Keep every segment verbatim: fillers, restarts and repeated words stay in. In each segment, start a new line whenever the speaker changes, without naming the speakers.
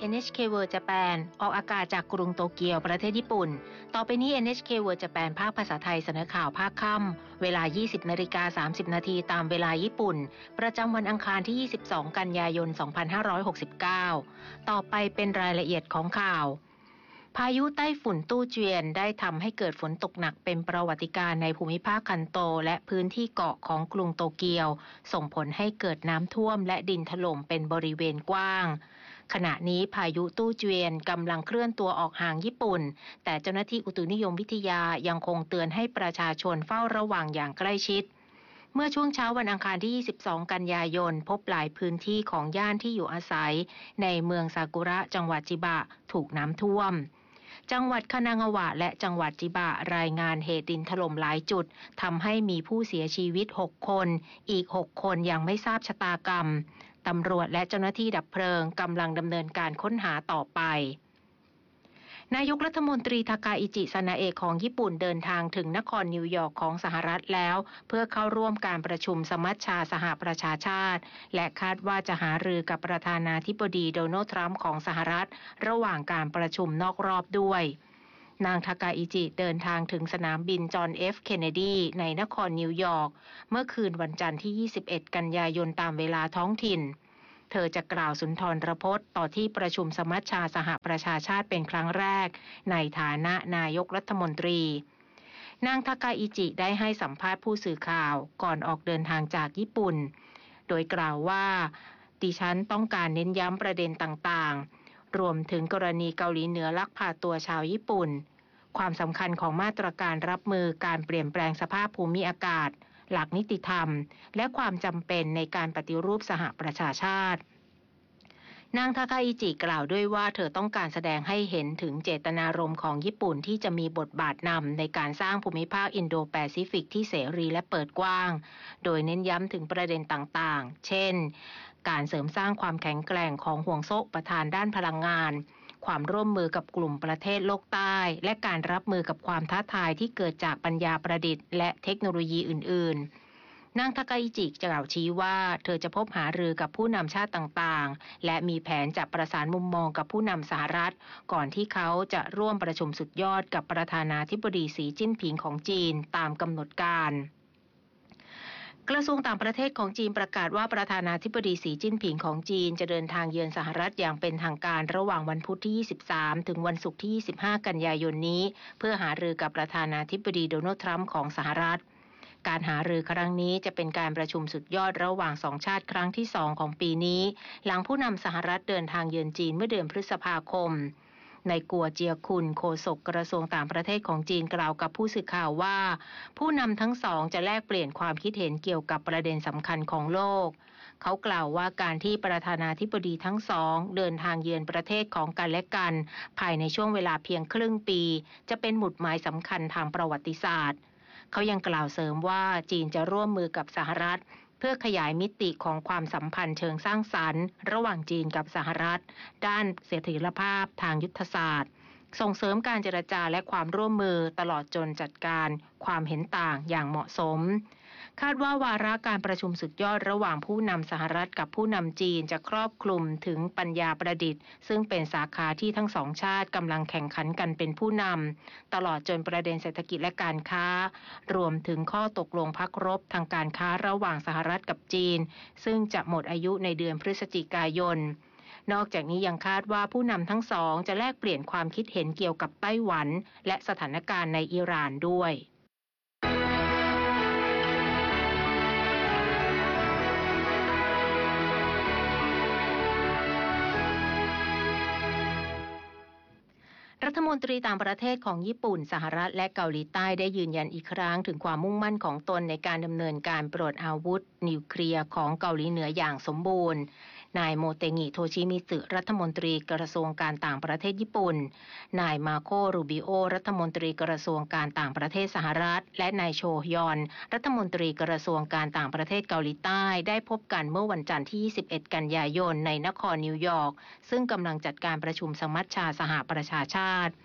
เอ็น เอช เค World Japan ออกอากาศจากกรุงโตเกียวประเทศญี่ปุ่นต่อไปนี้ เอ็น เอช เค World Japan ภาคภาษาไทยเสนอข่าวภาคค่ำเวลา ยี่สิบนาฬิกาสามสิบนาทีตามเวลาญี่ปุ่นประจำวันอังคารที่ยี่สิบสองกันยายนสองพันห้าร้อยหกสิบเก้าต่อไปเป็นรายละเอียดของข่าวพายุไต้ฝุ่นตู้เจียนได้ทำให้เกิดฝนตกหนักเป็นประวัติการณ์ในภูมิภาคคันโตและพื้นที่เกาะของกรุงโตเกียวส่งผลให้เกิดน้ำท่วมและดินถล่มเป็นบริเวณกว้างขณะนี้พายุตู้เจียนกำลังเคลื่อนตัวออกห่างญี่ปุ่นแต่เจ้าหน้าที่อุตุนิยมวิทยายังคงเตือนให้ประชาชนเฝ้าระวังอย่างใกล้ชิดเมื่อช่วงเช้าวันอังคารที่ยี่สิบสองกันยายนพบหลายพื้นที่ของย่านที่อยู่อาศัยในเมืองซากุระจังหวัดจิบะถูกน้ำท่วมจังหวัดคานางาวะและจังหวัดจิบะรายงานเหตุดินถล่มหลายจุดทำให้มีผู้เสียชีวิตหกคนอีกหกคนยังไม่ทราบชะตากรรมตำรวจและเจ้าหน้าที่ดับเพลิงกำลังดำเนินการค้นหาต่อไปนายกรัฐมนตรีทาคาอิจิซานาเอะของญี่ปุ่นเดินทางถึงนครนิวยอร์กของสหรัฐแล้วเพื่อเข้าร่วมการประชุมสมัชชาสหประชาชาติและคาดว่าจะหารือกับประธานาธิบดีโดนัลด์ทรัมป์ของสหรัฐระหว่างการประชุมนอกรอบด้วยนางทาคาอิจิเดินทางถึงสนามบินจอห์นเอฟเคนเนดีในนครนิวยอร์กเมื่อคืนวันจันทร์ที่ยี่สิบเอ็ดกันยายนตามเวลาท้องถิ่นเธอจะกล่าวสุนทรพจน์ต่อที่ประชุมสมัชชาสหประชาชาติเป็นครั้งแรกในฐานะนายกรัฐมนตรีนางทาคาอิจิได้ให้สัมภาษณ์ผู้สื่อข่าวก่อนออกเดินทางจากญี่ปุ่นโดยกล่าวว่าดิฉันต้องการเน้นย้ำประเด็นต่างๆรวมถึงกรณีเกาหลีเหนือลักพาตัวชาวญี่ปุ่นความสำคัญของมาตรการรับมือการเปลี่ยนแปลงสภาพภูมิอากาศหลักนิติธรรมและความจำเป็นในการปฏิรูปสหประชาชาตินางทาคาอิจิกล่าวด้วยว่าเธอต้องการแสดงให้เห็นถึงเจตนารมณ์ของญี่ปุ่นที่จะมีบทบาทนำในการสร้างภูมิภาคอินโดแปซิฟิกที่เสรีและเปิดกว้างโดยเน้นย้ำถึงประเด็นต่างๆเช่นการเสริมสร้างความแข็งแกร่งของห่วงโซ่อุปทานด้านพลังงานความร่วมมือกับกลุ่มประเทศโลกใต้และการรับมือกับความท้าทายที่เกิดจากปัญญาประดิษฐ์และเทคโนโลยีอื่นๆนางทาคาอิจิกล่าวชี้ว่าเธอจะพบหารือกับผู้นำชาติต่างๆและมีแผนจะประสานมุมมองกับผู้นำสหรัฐก่อนที่เขาจะร่วมประชุมสุดยอดกับประธานาธิบดีสีจิ้นผิงของจีนตามกำหนดการกระทรวงต่างประเทศของจีนประกาศว่าประธานาธิบดีสีจิ้นผิงของจีนจะเดินทางเยือนสหรัฐอย่างเป็นทางการระหว่างวันพุธที่ยี่สิบสามถึงวันศุกร์ที่ยี่สิบห้ากันยายนนี้เพื่อหารือกับประธานาธิบดีโดนัลด์ทรัมป์ของสหรัฐการหารือครั้งนี้จะเป็นการประชุมสุดยอดระหว่างสองชาติครั้งที่สองของปีนี้หลังผู้นำสหรัฐเดินทางเยือนจีนเมื่อเดือนพฤษภาคมในกัวเจียคุนโฆษกกระทรวงต่างประเทศของจีนกล่าวกับผู้สื่อข่าวว่าผู้นำทั้งสองจะแลกเปลี่ยนความคิดเห็นเกี่ยวกับประเด็นสำคัญของโลกเขากล่าวว่าการที่ประธานาธิบดีทั้งสองเดินทางเยือนประเทศของกันและกันภายในช่วงเวลาเพียงครึ่งปีจะเป็นหมุดหมายสำคัญทางประวัติศาสตร์เขายังกล่าวเสริมว่าจีนจะร่วมมือกับสหรัฐเพื่อขยายมิติของความสัมพันธ์เชิงสร้างสรรค์ระหว่างจีนกับสหรัฐด้านเสถียรภาพทางยุทธศาสตร์ส่งเสริมการเจรจาและความร่วมมือตลอดจนจัดการความเห็นต่างอย่างเหมาะสมคาดว่าวาระการประชุมสุดยอดระหว่างผู้นำสหรัฐกับผู้นำจีนจะครอบคลุมถึงปัญญาประดิษฐ์ซึ่งเป็นสาขาที่ทั้งสองชาติกำลังแข่งขันกันเป็นผู้นำตลอดจนประเด็นเศรษฐกิจและการค้ารวมถึงข้อตกลงพักรบทางการค้าระหว่างสหรัฐกับจีนซึ่งจะหมดอายุในเดือนพฤศจิกายนนอกจากนี้ยังคาดว่าผู้นำทั้งสองจะแลกเปลี่ยนความคิดเห็นเกี่ยวกับไต้หวันและสถานการณ์ในอิหร่านด้วยรัฐมนตรีต่างประเทศของญี่ปุ่นสหรัฐและเกาหลีใต้ได้ยืนยันอีกครั้งถึงความมุ่งมั่นของตนในการดำเนินการปลดอาวุธนิวเคลียร์ของเกาหลีเหนืออย่างสมบูรณ์นายโมเตงิโทชิมิสึรัฐมนตรีกระทรวงการต่างประเทศญี่ปุ่นนายมาโครูบิโอรัฐมนตรีกระทรวงการต่างประเทศสหรัฐและนายโชฮยอนรัฐมนตรีกระทรวงการต่างประเทศเกาหลีใต้ได้พบกันเมื่อวันจันทร์ที่ยี่สิบเอ็ดกันยายนในนครนิวยอร์กซึ่งกำลังจัดการประชุมสมัชชาสหประชาชาติ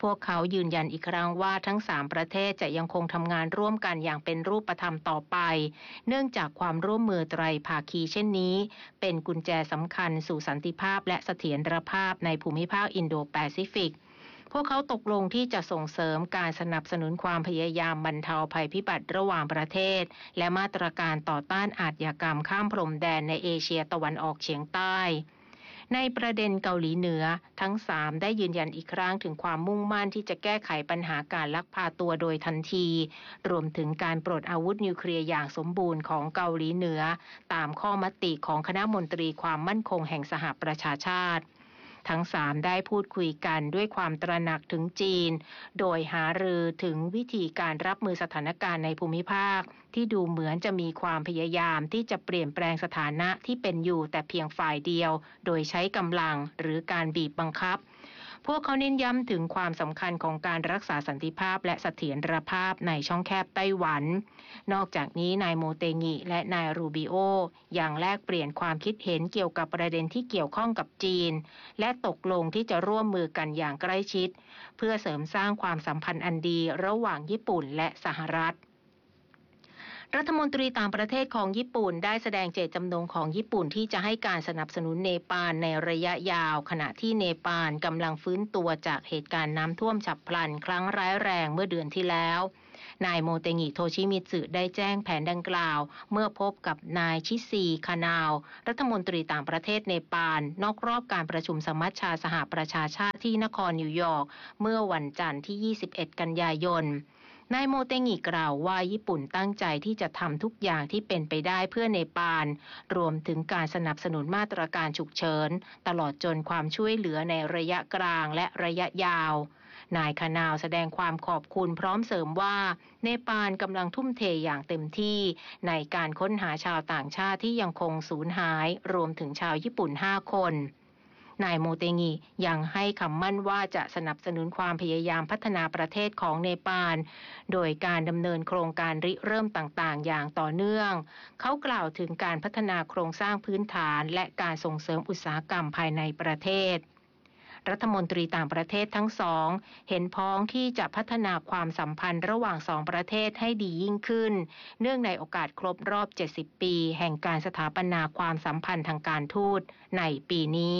พวกเขายืนยันอีกครั้งว่าทั้งสามประเทศจะยังคงทำงานร่วมกันอย่างเป็นรูปธรรมต่อไปเนื่องจากความร่วมมือไตรภาคีเช่นนี้เป็นกุญแจสำคัญสู่สันติภาพและเสถียรภาพในภูมิภาคอินโดแปซิฟิกพวกเขาตกลงที่จะส่งเสริมการสนับสนุนความพยายามบรรเทาภัยพิบัติระหว่างประเทศและมาตรการต่อต้านอาชญากรรมข้ามพรมแดนในเอเชียตะวันออกเฉียงใต้ในประเด็นเกาหลีเหนือทั้งสามได้ยืนยันอีกครั้งถึงความมุ่งมั่นที่จะแก้ไขปัญหาการลักพาตัวโดยทันทีรวมถึงการปลดอาวุธนิวเคลียร์อย่างสมบูรณ์ของเกาหลีเหนือตามข้อมติของคณะมนตรีความมั่นคงแห่งสหประชาชาติทั้งสามได้พูดคุยกันด้วยความตระหนักถึงจีนโดยหารือถึงวิธีการรับมือสถานการณ์ในภูมิภาคที่ดูเหมือนจะมีความพยายามที่จะเปลี่ยนแปลงสถานะที่เป็นอยู่แต่เพียงฝ่ายเดียวโดยใช้กำลังหรือการบีบบังคับพวกเขาเน้นย้ำถึงความสำคัญของการรักษาสันติภาพและเสถียรภาพในช่องแคบไต้หวันนอกจากนี้นายโมเตงิและนายรูบิโอยังแลกเปลี่ยนความคิดเห็นเกี่ยวกับประเด็นที่เกี่ยวข้องกับจีนและตกลงที่จะร่วมมือกันอย่างใกล้ชิดเพื่อเสริมสร้างความสัมพันธ์อันดีระหว่างญี่ปุ่นและสหรัฐรัฐมนตรีต่างประเทศของญี่ปุ่นได้แสดงเจตจำนงของญี่ปุ่นที่จะให้การสนับสนุนเนปาลในระยะยาวขณะที่เนปาลกำลังฟื้นตัวจากเหตุการณ์น้ำท่วมฉับพลันครั้งร้ายแรงเมื่อเดือนที่แล้วนายโมเตงิโทชิมิตสึได้แจ้งแผนดังกล่าวเมื่อพบกับนายชิซีคานาวรัฐมนตรีต่างประเทศเนปาลนอกรอบการประชุมสมัชชาสหประชาชาติที่นครนิวยอร์กเมื่อวันจันทร์ที่ยี่สิบเอ็ดกันยายนนายโมเตงิกล่าวว่าญี่ปุ่นตั้งใจที่จะทำทุกอย่างที่เป็นไปได้เพื่อเนปาลรวมถึงการสนับสนุนมาตรการฉุกเฉินตลอดจนความช่วยเหลือในระยะกลางและระยะยาวนายคานาวแสดงความขอบคุณพร้อมเสริมว่าเนปาลกำลังทุ่มเทอย่างเต็มที่ในการค้นหาชาวต่างชาติที่ยังคงสูญหายรวมถึงชาวญี่ปุ่นห้าคนนายโมเตงิยังให้คำมั่นว่าจะสนับสนุนความพยายามพัฒนาประเทศของเนปาลโดยการดำเนินโครงการริเริ่มต่างๆอย่างต่อเนื่องเขากล่าวถึงการพัฒนาโครงสร้างพื้นฐานและการส่งเสริมอุตสาหกรรมภายในประเทศรัฐมนตรีต่างประเทศทั้งสองเห็นพ้องที่จะพัฒนาความสัมพันธ์ระหว่างสองประเทศให้ดียิ่งขึ้นเนื่องในโอกาสครบรอบเจ็ดสิบปีแห่งการสถาปนาความสัมพันธ์ทางการทูตในปีนี้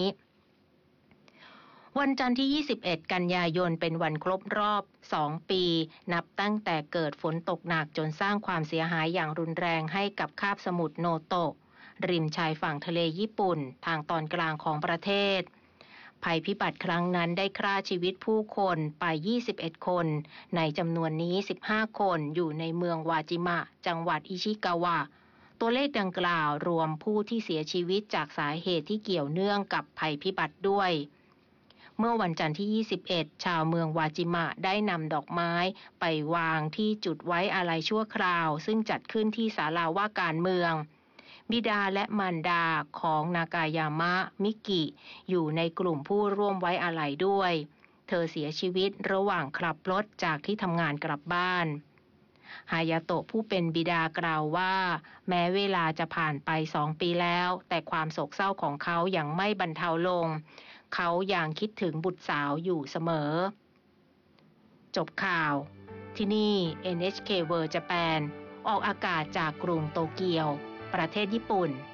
วันจันทร์ที่ยี่สิบเอ็ดกันยายนเป็นวันครบรอบสองปีนับตั้งแต่เกิดฝนตกหนักจนสร้างความเสียหายอย่างรุนแรงให้กับคาบสมุทรโนโตะริมชายฝั่งทะเลญี่ปุ่นทางตอนกลางของประเทศภัยพิบัติครั้งนั้นได้ฆ่าชีวิตผู้คนไปยี่สิบเอ็ดคนในจำนวนนี้สิบห้าคนอยู่ในเมืองวาจิมะจังหวัดอิชิกาวะตัวเลขดังกล่าวรวมผู้ที่เสียชีวิตจากสาเหตุที่เกี่ยวเนื่องกับภัยพิบัติด้วยเมื่อวันจันทร์ที่ยี่สิบเอ็ดชาวเมืองวาจิมะได้นำดอกไม้ไปวางที่จุดไว้อาลัยชั่วคราวซึ่งจัดขึ้นที่ศาลาว่าการเมืองบิดาและมารดาของนากายามะมิกิอยู่ในกลุ่มผู้ร่วมไว้อาลัยด้วยเธอเสียชีวิตระหว่างขับรถจากที่ทำงานกลับบ้านฮายาโตะผู้เป็นบิดากล่าวว่าแม้เวลาจะผ่านไปสองปีแล้วแต่ความโศกเศร้าของเขายังไม่บรรเทาลงเขายังคิดถึงบุตรสาวอยู่เสมอจบข่าวที่นี่ เอ็น เอช เค World Japan ออกอากาศจากกรุงโตเกียวประเทศญี่ปุ่น